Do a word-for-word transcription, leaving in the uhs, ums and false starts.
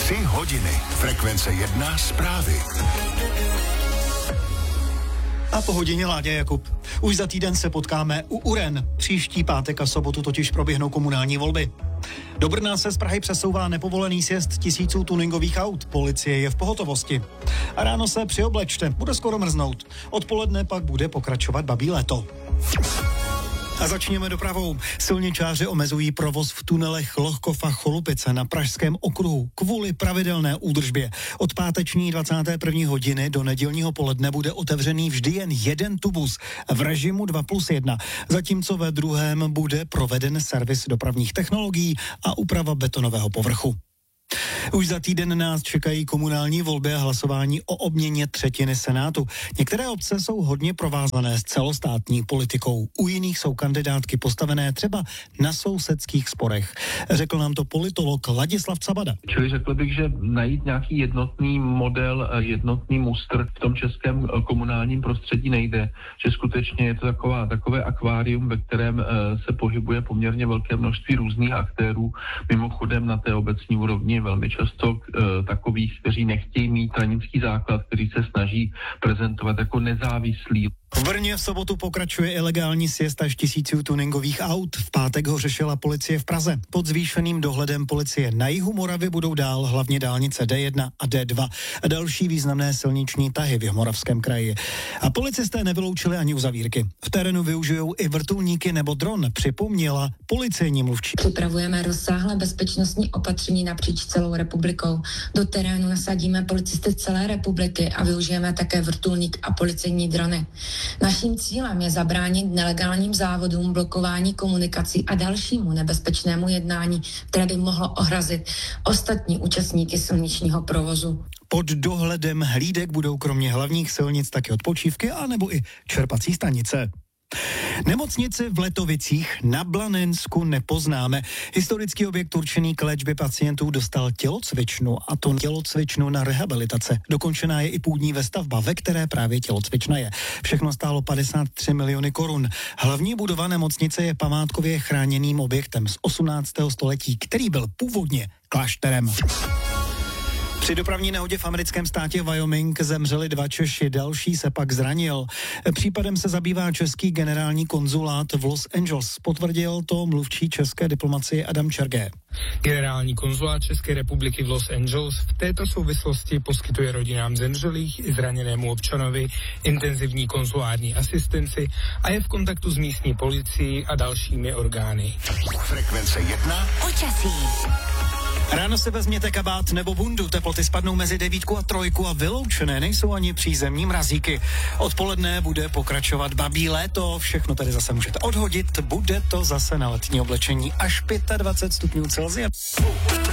Tři hodiny. Frekvence jedna zprávy. A po hodině Láďa Jakub. Už za týden se potkáme u Uren. Příští pátek a sobotu totiž proběhnou komunální volby. Do Brna se z Prahy přesouvá nepovolený sjezd tisíců tuningových aut. Policie je v pohotovosti. A ráno se přioblečte, bude skoro mrznout. Odpoledne pak bude pokračovat babí léto. A začněme dopravou. Silničáři omezují provoz v tunelech Lohkov a Cholupice na Pražském okruhu kvůli pravidelné údržbě. Od páteční dvacáté první hodiny do nedělního poledne bude otevřený vždy jen jeden tubus v režimu dva plus jedna, zatímco ve druhém bude proveden servis dopravních technologií a úprava betonového povrchu. Už za týden nás čekají komunální volby a hlasování o obměně třetiny senátu. Některé obce jsou hodně provázané s celostátní politikou. U jiných jsou kandidátky postavené třeba na sousedských sporech. Řekl nám to politolog Ladislav Cabada. Čili řekl bych, že najít nějaký jednotný model, jednotný mustr v tom českém komunálním prostředí nejde. Že skutečně je to taková, takové akvárium, ve kterém se pohybuje poměrně velké množství různých aktérů. Mimochodem na té obecní úrovni velmi často uh, takových, kteří nechtějí mít stranický základ, kteří se snaží prezentovat jako nezávislý. V Brně v sobotu pokračuje ilegální sjezd až tisíců tuningových aut. V pátek ho řešila policie v Praze. Pod zvýšeným dohledem policie na jihu Moravy budou dál hlavně dálnice D jedna a D dva a další významné silniční tahy v Jihomoravském kraji. A policisté nevyloučili ani uzavírky. V terénu využijou i vrtulníky nebo dron, připomněla policejní mluvčí. Připravujeme rozsáhlé bezpečnostní opatření napříč celou republikou. Do terénu nasadíme policisty z celé republiky a využijeme také vrtulník a policejní drony. Naším cílem je zabránit nelegálním závodům, blokování komunikací a dalšímu nebezpečnému jednání, které by mohlo ohrazit ostatní účastníky silničního provozu. Pod dohledem hlídek budou kromě hlavních silnic taky odpočívky a nebo i čerpací stanice. Nemocnici v Letovicích na Blanensku nepoznáme. Historický objekt určený k léčbě pacientů dostal tělocvičnu, a to tělocvičnu na rehabilitace. Dokončená je i půdní vestavba, ve které právě tělocvična je. Všechno stálo padesát tři miliony korun. Hlavní budova nemocnice je památkově chráněným objektem z osmnáctého století, který byl původně klášterem. Při dopravní nehodě v americkém státě Wyoming zemřeli dva Češi, další se pak zranil. Případem se zabývá český generální konzulát v Los Angeles. Potvrdil to mluvčí české diplomacie Adam Čergé. Generální konzulát České republiky v Los Angeles v této souvislosti poskytuje rodinám zemřelých i zraněnému občanovi intenzivní konzulární asistenci a je v kontaktu s místní policií a dalšími orgány. Frekvence jedna. Počasí. Ráno si vezměte kabát nebo bundu, teploty spadnou mezi devítku a trojku a vyloučené nejsou ani přízemní mrazíky. Odpoledne bude pokračovat babí léto, všechno tady zase můžete odhodit, bude to zase na letní oblečení až dvacet pět stupňů Celsia.